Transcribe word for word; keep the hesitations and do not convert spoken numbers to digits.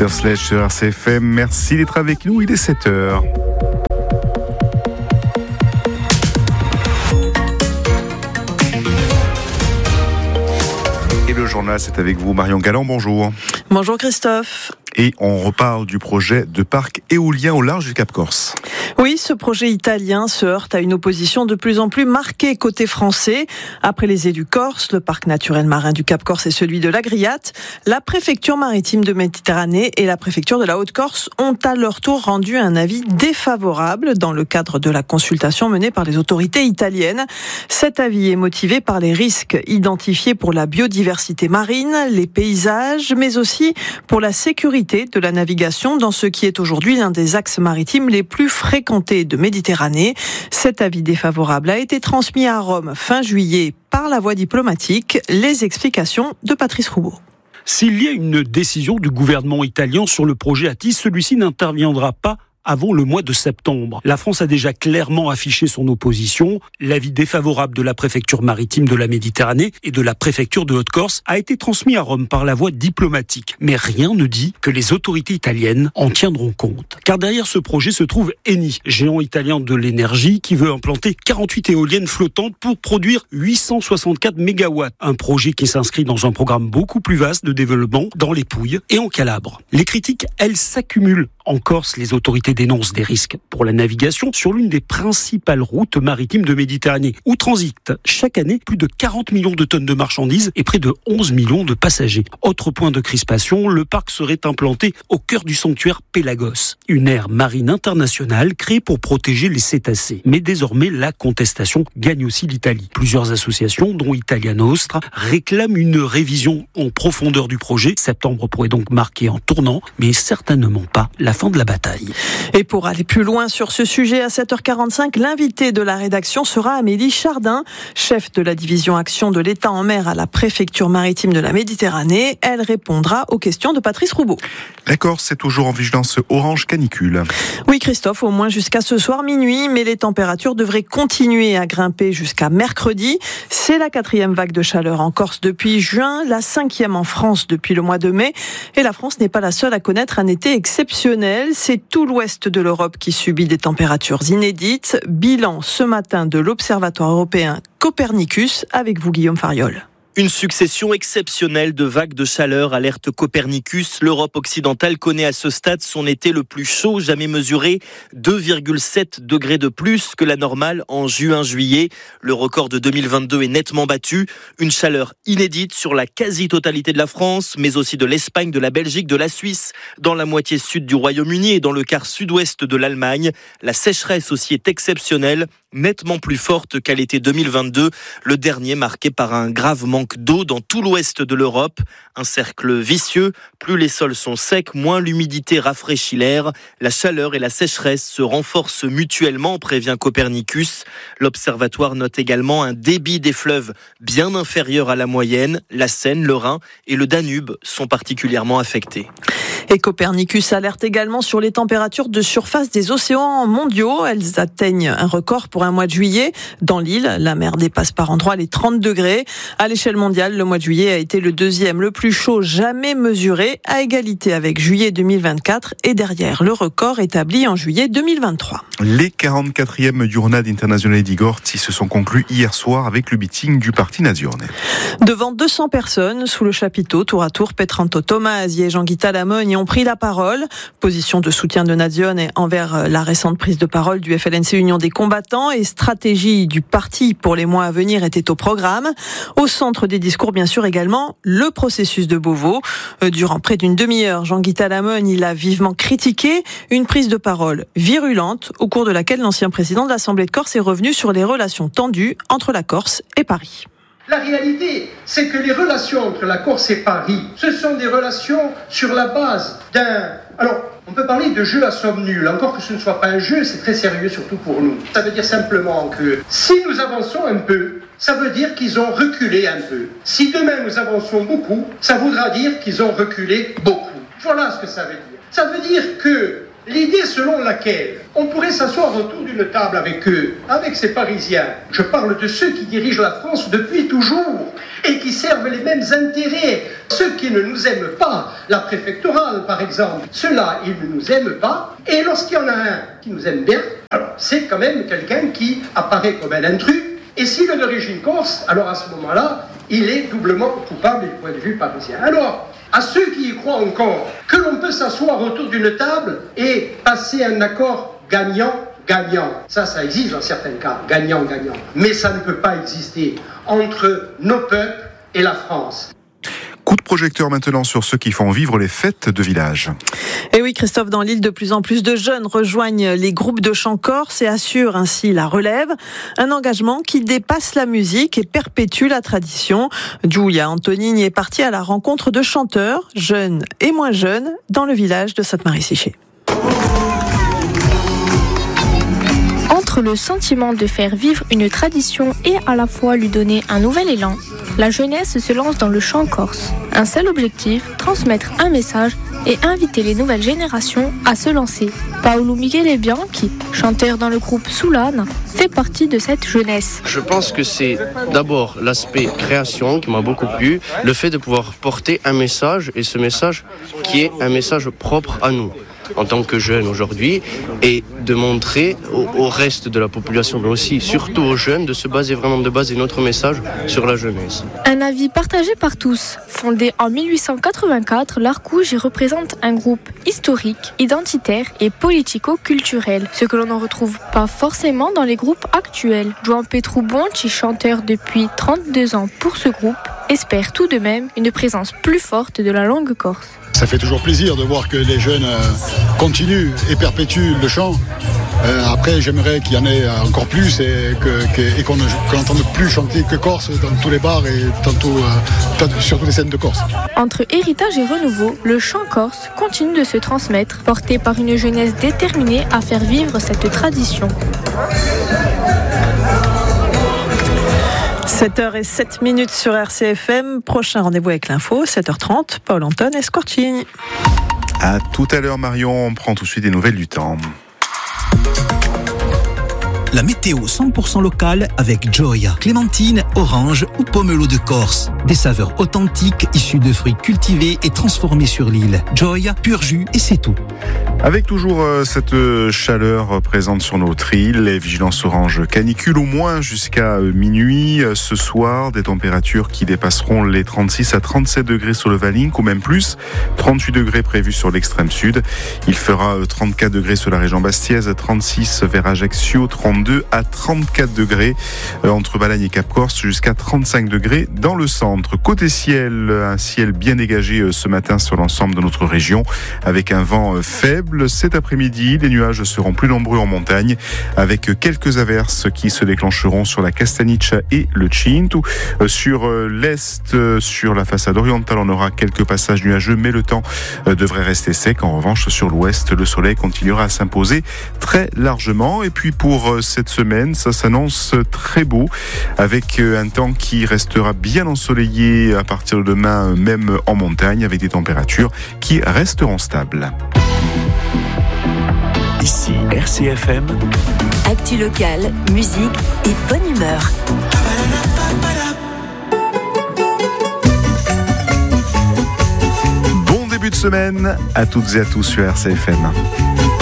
Peter Sledge sur R C F M. Merci d'être avec nous, il est sept heures. Et le journal, c'est avec vous, Marion Galland, bonjour. Bonjour Christophe. Et on reparle du projet de parc éolien au large du Cap Corse. Oui, ce projet italien se heurte à une opposition de plus en plus marquée côté français. Après les élus corses, le parc naturel marin du Cap Corse et celui de l'Agriate, la préfecture maritime de Méditerranée et la préfecture de la Haute-Corse ont à leur tour rendu un avis défavorable dans le cadre de la consultation menée par les autorités italiennes. Cet avis est motivé par les risques identifiés pour la biodiversité marine, les paysages, mais aussi pour la sécurité de la navigation dans ce qui est aujourd'hui l'un des axes maritimes les plus fréquentés de Méditerranée. Cet avis défavorable a été transmis à Rome fin juillet par la voie diplomatique. Les explications de Patrice Roubaud. S'il y a une décision du gouvernement italien sur le projet Atis, celui-ci n'interviendra pas avant le mois de septembre. La France a déjà clairement affiché son opposition. L'avis défavorable de la préfecture maritime de la Méditerranée et de la préfecture de Haute-Corse a été transmis à Rome par la voie diplomatique. Mais rien ne dit que les autorités italiennes en tiendront compte. Car derrière ce projet se trouve Eni, géant italien de l'énergie, qui veut implanter quarante-huit éoliennes flottantes pour produire huit cent soixante-quatre mégawatts. Un projet qui s'inscrit dans un programme beaucoup plus vaste de développement dans les Pouilles et en Calabre. Les critiques, elles, s'accumulent. En Corse, les autorités dénoncent des risques pour la navigation sur l'une des principales routes maritimes de Méditerranée, où transitent chaque année plus de quarante millions de tonnes de marchandises et près de onze millions de passagers. Autre point de crispation, le parc serait implanté au cœur du sanctuaire Pélagos, une aire marine internationale créée pour protéger les cétacés. Mais désormais, la contestation gagne aussi l'Italie. Plusieurs associations, dont Italia Nostra, réclament une révision en profondeur du projet. Septembre pourrait donc marquer un tournant, mais certainement pas la fin de la bataille. Et pour aller plus loin sur ce sujet, à sept heures quarante-cinq, l'invité de la rédaction sera Amélie Chardin, chef de la division action de l'État en mer à la préfecture maritime de la Méditerranée. Elle répondra aux questions de Patrice Roubaud. La Corse est toujours en vigilance orange canicule. Oui Christophe, au moins jusqu'à ce soir minuit, mais les températures devraient continuer à grimper jusqu'à mercredi. C'est la quatrième vague de chaleur en Corse depuis juin, la cinquième en France depuis le mois de mai. Et la France n'est pas la seule à connaître un été exceptionnel. C'est tout l'ouest de l'Europe qui subit des températures inédites. Bilan ce matin de l'Observatoire européen Copernicus avec vous Guillaume Fariol. Une succession exceptionnelle de vagues de chaleur, alerte Copernicus. L'Europe occidentale connaît à ce stade son été le plus chaud jamais mesuré, deux virgule sept degrés de plus que la normale en juin-juillet. Le record de deux mille vingt-deux est nettement battu. Une chaleur inédite sur la quasi-totalité de la France, mais aussi de l'Espagne, de la Belgique, de la Suisse, dans la moitié sud du Royaume-Uni et dans le quart sud-ouest de l'Allemagne. La sécheresse aussi est exceptionnelle, nettement plus forte qu'à l'été deux mille vingt-deux, le dernier marqué par un grave manque d'eau dans tout l'ouest de l'Europe. Un cercle vicieux, plus les sols sont secs, moins l'humidité rafraîchit l'air. La chaleur et la sécheresse se renforcent mutuellement, prévient Copernicus. L'observatoire note également un débit des fleuves bien inférieur à la moyenne. La Seine, le Rhin et le Danube sont particulièrement affectés. Et Copernicus alerte également sur les températures de surface des océans mondiaux. Elles atteignent un record pour un mois de juillet. Dans l'île, la mer dépasse par endroits les trente degrés. À l'échelle mondiale, le mois de juillet a été le deuxième le plus chaud jamais mesuré, à égalité avec juillet deux mille vingt-quatre et derrière le record établi en juillet deux mille vingt-trois. Les quarante-quatrième Giornate Internazionali di Gorzi se sont conclus hier soir avec le meeting du Parti Nazione. Devant deux cents personnes, sous le chapiteau, tour à tour, Petranto Tomasi et Jean-Guy Talamogne ont pris la parole. Position de soutien de Nazione envers la récente prise de parole du F L N C Union des combattants et stratégie du parti pour les mois à venir était au programme. Au centre des discours, bien sûr, également, le processus de Beauvau. Durant près d'une demi-heure, Jean-Guy Talamogne, il a vivement critiqué une prise de parole virulente au cours de laquelle l'ancien président de l'Assemblée de Corse est revenu sur les relations tendues entre la Corse et Paris. La réalité, c'est que les relations entre la Corse et Paris, ce sont des relations sur la base d'un... Alors, on peut parler de jeu à somme nulle, encore que ce ne soit pas un jeu, c'est très sérieux, surtout pour nous. Ça veut dire simplement que si nous avançons un peu, ça veut dire qu'ils ont reculé un peu. Si demain nous avançons beaucoup, ça voudra dire qu'ils ont reculé beaucoup. Voilà ce que ça veut dire. Ça veut dire que l'idée selon laquelle on pourrait s'asseoir autour d'une table avec eux, avec ces Parisiens, je parle de ceux qui dirigent la France depuis toujours, et qui servent les mêmes intérêts. Ceux qui ne nous aiment pas, la préfectorale par exemple, ceux-là, ils ne nous aiment pas. Et lorsqu'il y en a un qui nous aime bien, alors c'est quand même quelqu'un qui apparaît comme un intrus. Et s'il est d'origine corse, alors à ce moment-là, il est doublement coupable du point de vue parisien. Alors, à ceux qui y croient encore, que l'on peut s'asseoir autour d'une table et passer un accord gagnant-gagnant. Ça, ça existe dans certains cas, gagnant-gagnant. Mais ça ne peut pas exister entre nos peuples et la France. Coup de projecteur maintenant sur ceux qui font vivre les fêtes de village. Et oui, Christophe, dans l'île, de plus en plus de jeunes rejoignent les groupes de chant corse et assurent ainsi la relève. Un engagement qui dépasse la musique et perpétue la tradition. Giulia Antonini est partie à la rencontre de chanteurs, jeunes et moins jeunes, dans le village de Sainte-Marie-Siché. Entre le sentiment de faire vivre une tradition et à la fois lui donner un nouvel élan, la jeunesse se lance dans le chant corse. Un seul objectif, transmettre un message et inviter les nouvelles générations à se lancer. Paolo Michele Bianchi, chanteur dans le groupe Soulane, fait partie de cette jeunesse. Je pense que c'est d'abord l'aspect création qui m'a beaucoup plu, le fait de pouvoir porter un message, et ce message qui est un message propre à nous en tant que jeunes aujourd'hui, et de montrer au, au reste de la population, mais aussi surtout aux jeunes, de se baser vraiment, de baser notre message sur la jeunesse. Un avis partagé par tous. Fondé en mille huit cent quatre-vingt-quatre, l'Arcouge représente un groupe historique, identitaire et politico-culturel, ce que l'on ne retrouve pas forcément dans les groupes actuels. João Pedro Bonchi, chanteur depuis trente-deux ans pour ce groupe, espère tout de même une présence plus forte de la langue corse. Ça fait toujours plaisir de voir que les jeunes euh, continuent et perpétuent le chant. Euh, après, j'aimerais qu'il y en ait encore plus et, que, que, et qu'on n'entende plus chanter que corse dans tous les bars et tantôt, euh, sur toutes les scènes de Corse. Entre héritage et renouveau, le chant corse continue de se transmettre, porté par une jeunesse déterminée à faire vivre cette tradition. sept heures zéro sept minutes sur R C F M. Prochain rendez-vous avec l'info, sept heures trente. Paul Anton et Scorchini. À tout à l'heure, Marion. On prend tout de suite des nouvelles du temps. La météo cent pour cent locale avec Joy. Clémentine, orange ou pomelo de Corse. Des saveurs authentiques issues de fruits cultivés et transformés sur l'île. Joy, pur jus et c'est tout. Avec toujours euh, cette chaleur présente sur notre île, les vigilances orange canicule au moins jusqu'à euh, minuit. Euh, ce soir, des températures qui dépasseront les trente-six à trente-sept degrés sur le Valink ou même plus. trente-huit degrés prévus sur l'extrême sud. Il fera euh, trente-quatre degrés sur la région bastiaise, trente-six vers Ajaccio, trente-deux à trente-quatre degrés euh, entre Balagne et Cap-Corse, jusqu'à trente-cinq degrés dans le centre. Côté ciel, un ciel bien dégagé euh, ce matin sur l'ensemble de notre région avec un vent euh, faible. Cet après-midi, les nuages seront plus nombreux en montagne avec quelques averses qui se déclencheront sur la Castagniccia et le Cinto. Sur l'est, sur la façade orientale, on aura quelques passages nuageux, mais le temps devrait rester sec. En revanche, sur l'ouest, le soleil continuera à s'imposer très largement. Et puis pour cette semaine, ça s'annonce très beau avec un temps qui restera bien ensoleillé à partir de demain, même en montagne, avec des températures qui resteront stables. Ici R C F M. Actu locale, musique et bonne humeur. Bon début de semaine à toutes et à tous sur R C F M.